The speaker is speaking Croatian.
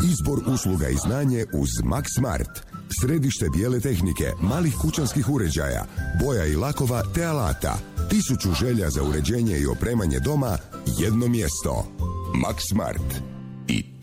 Izbor usluga i znanje uz Max Smart. Središte bijele tehnike, malih kućanskih uređaja, boja i lakova te alata. 1000 želja za uređenje i opremanje doma, jedno mjesto. Max Smart. I